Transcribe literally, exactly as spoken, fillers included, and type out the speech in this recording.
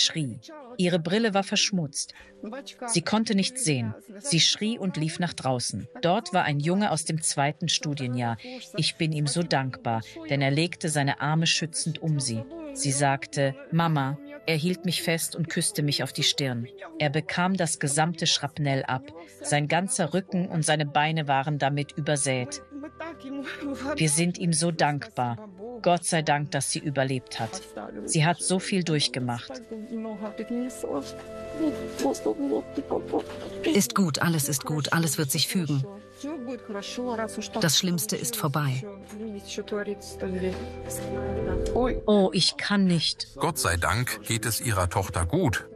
schrie. Ihre Brille war verschmutzt. Sie konnte nichts sehen. Sie schrie und lief nach draußen. Dort war ein Junge aus dem zweiten Studienjahr. Ich bin ihm so dankbar, denn er legte seine Arme schützend um sie. Sie sagte, Mama. Er hielt mich fest und küsste mich auf die Stirn. Er bekam das gesamte Schrapnell ab. Sein ganzer Rücken und seine Beine waren damit übersät. Wir sind ihm so dankbar. Gott sei Dank, dass sie überlebt hat. Sie hat so viel durchgemacht. Ist gut, alles ist gut, alles wird sich fügen. Das Schlimmste ist vorbei. Oh, ich kann nicht. Gott sei Dank geht es ihrer Tochter gut.